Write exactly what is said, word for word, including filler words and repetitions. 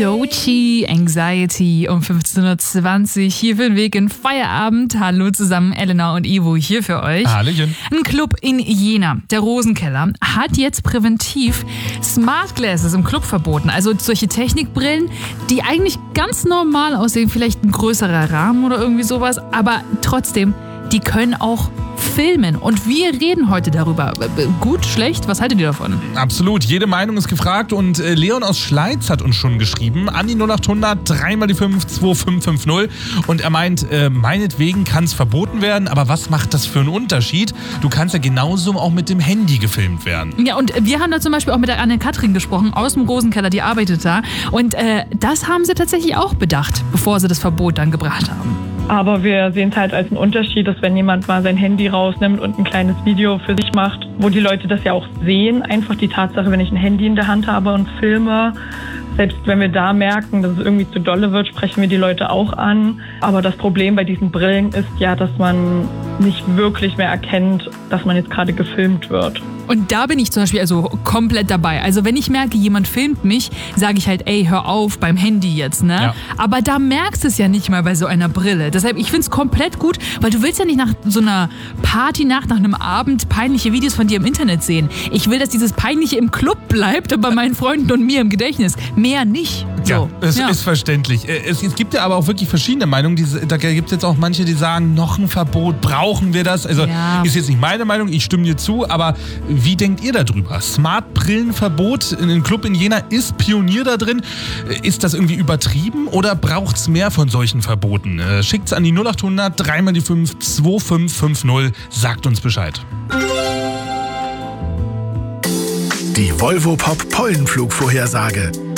Doechii, Anxiety um fünfzehn Uhr zwanzig hier für den Weg in Feierabend. Hallo zusammen, Elena und Ivo hier für euch. Hallöchen. Ein Club in Jena, der Rosenkeller, hat jetzt präventiv Smart Glasses im Club verboten. Also solche Technikbrillen, die eigentlich ganz normal aussehen, vielleicht ein größerer Rahmen oder irgendwie sowas, aber trotzdem, die können auch filmen. Und wir reden heute darüber. Gut, schlecht? Was haltet ihr davon? Absolut. Jede Meinung ist gefragt. Und äh, Leon aus Schleiz hat uns schon geschrieben. An die null acht hundert, drei mal die fünf, zwei fünf fünf null. Und er meint, äh, meinetwegen kann es verboten werden. Aber was macht das für einen Unterschied? Du kannst ja genauso auch mit dem Handy gefilmt werden. Ja, und wir haben da zum Beispiel auch mit der Anne-Kathrin gesprochen, aus dem Rosenkeller, die arbeitet da. Und äh, das haben sie tatsächlich auch bedacht, bevor sie das Verbot dann gebracht haben. Aber wir sehen es halt als einen Unterschied, dass wenn jemand mal sein Handy rausnimmt und ein kleines Video für sich macht, wo die Leute das ja auch sehen, einfach die Tatsache, wenn ich ein Handy in der Hand habe und filme, selbst wenn wir da merken, dass es irgendwie zu dolle wird, sprechen wir die Leute auch an. Aber das Problem bei diesen Brillen ist ja, dass man nicht wirklich mehr erkennt, dass man jetzt gerade gefilmt wird. Und da bin ich zum Beispiel also komplett dabei. Also wenn ich merke, jemand filmt mich, sage ich halt, ey, hör auf beim Handy jetzt, ne? Ja. Aber da merkst du es ja nicht mal bei so einer Brille. Deshalb, ich finde es komplett gut, weil du willst ja nicht nach so einer Partynacht, nach einem Abend peinliche Videos von dir im Internet sehen. Ich will, dass dieses Peinliche im Club bleibt und bei meinen Freunden und mir im Gedächtnis. Mehr nicht. So. Ja, es ja. ist verständlich. Es, es gibt ja aber auch wirklich verschiedene Meinungen. Die, da gibt es jetzt auch manche, die sagen, noch ein Verbot, brauchen wir das? Also Ja. ist jetzt nicht meine Meinung, ich stimme dir zu, aber wie denkt ihr darüber? Smart-Brillenverbot in einem Club in Jena, ist Pionier da drin? Ist das irgendwie übertrieben oder braucht es mehr von solchen Verboten? Äh, schickt's an die null acht hundert, drei mal die fünf, zwei fünf fünf null, sagt uns Bescheid. Die Volvo Pop Pollenflugvorhersage.